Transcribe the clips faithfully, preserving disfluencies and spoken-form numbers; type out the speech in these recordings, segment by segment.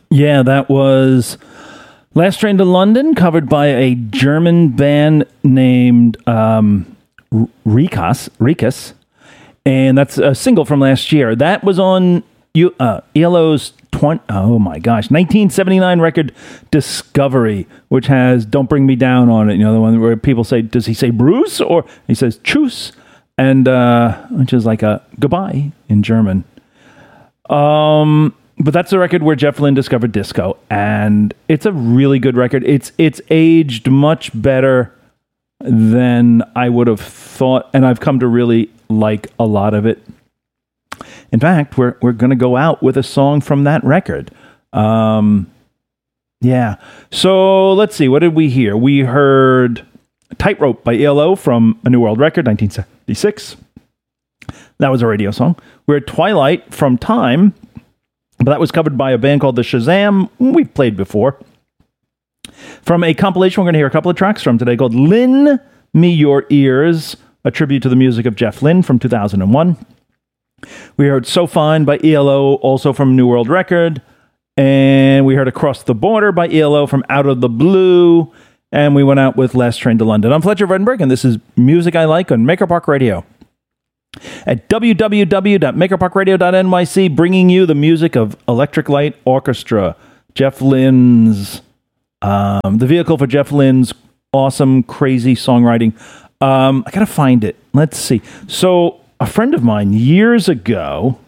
Yeah, that was Last Train to London, covered by a German band named um, Rikas, Rikas, and that's a single from last year. That was on you, uh, E L O's twenty, oh my gosh, nineteen seventy-nine record Discovery, which has Don't Bring Me Down on it. You know, the one where people say, does he say Bruce? Or he says Tschüss, and uh, which is like a goodbye in German. Um, but that's the record where Jeff Lynne discovered disco, and it's a really good record. It's it's aged much better than I would have thought, and I've come to really like a lot of it. In fact, we're we're going to go out with a song from that record. Um, yeah. So let's see. What did we hear? We heard Tightrope by E L O from A New World Record, nineteen seventy-six. That was a radio song. We heard Twilight from Time, but that was covered by a band called the Shazam. We've played before. From a compilation we're going to hear a couple of tracks from today called Lend Me Your Ears, a tribute to the music of Jeff Lynne from two thousand one. We heard So Fine by E L O, also from New World Record. And we heard Across the Border by E L O from Out of the Blue. And we went out with Last Train to London. I'm Fletcher Vredenberg, and this is Music I Like on Maker Park Radio. At w w w dot maker park radio dot n y c, bringing you the music of Electric Light Orchestra, Jeff Lynne's, um, the vehicle for Jeff Lynne's awesome, crazy songwriting. Um, I gotta find it. Let's see. So, a friend of mine years ago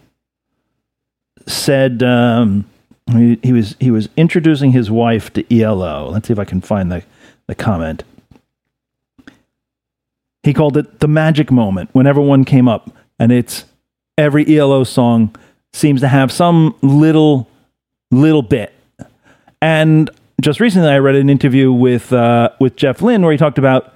said um, he, he was he was introducing his wife to E L O. Let's see if I can find the, the comment. He called it the magic moment whenever one came up, and it's every E L O song seems to have some little little bit. And just recently, I read an interview with uh, with Jeff Lynne where he talked about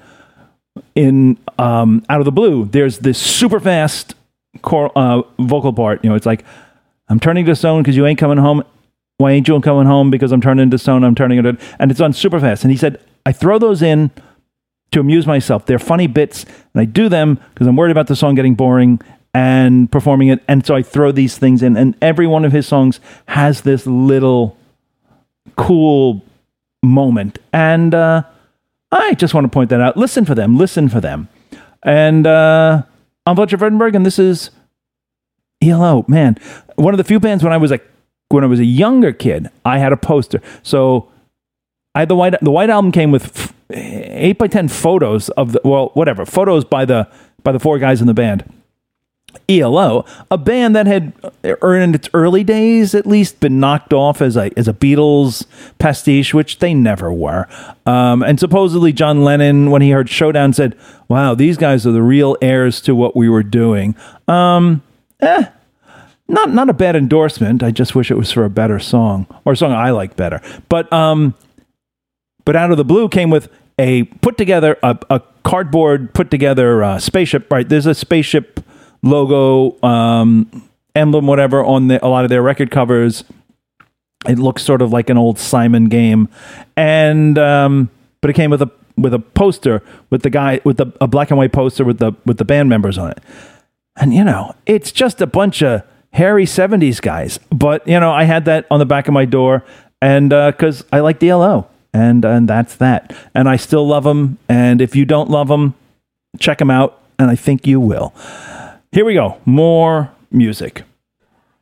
in um, Out of the Blue, there's this super fast cor- uh, vocal part. You know, it's like, I'm turning to stone because you ain't coming home. Why ain't you coming home? Because I'm turning to stone. I'm turning it, and it's on super fast. And he said, I throw those in to amuse myself. They're funny bits, and I do them because I'm worried about the song getting boring and performing it. And so I throw these things in, and every one of his songs has this little cool moment. And uh, I just want to point that out. Listen for them. Listen for them. And uh, I'm Fletcher Vredenberg, and this is E L O. Man, one of the few bands when I was a when I was a younger kid, I had a poster. So I had the white the white album came with f- eight by ten photos of the well whatever photos by the by the four guys in the band. E L O, a band that had in its early days at least been knocked off as a as a Beatles pastiche, which they never were. Um, and supposedly John Lennon, when he heard Showdown, said, "Wow, these guys are the real heirs to what we were doing." Um, eh, not not a bad endorsement. I just wish it was for a better song, or a song I like better. But um, but Out of the Blue came with a put together a, a cardboard put together uh, spaceship. Right, there's a spaceship logo, um, emblem, whatever, on the, a lot of their record covers. It looks sort of like an old Simon game, and um, but it came with a with a poster with the guy with the a black and white poster with the with the band members on it, and you know it's just a bunch of hairy seventies guys. But you know I had that on the back of my door, and because uh, I like D L O, and and that's that, and I still love them. And if you don't love them, check them out, and I think you will. Here we go. More music.